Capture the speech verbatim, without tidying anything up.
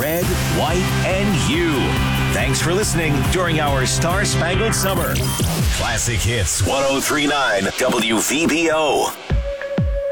red, white, and you. Thanks for listening during our Star Spangled Summer. Classic Hits one oh three point nine W V B O.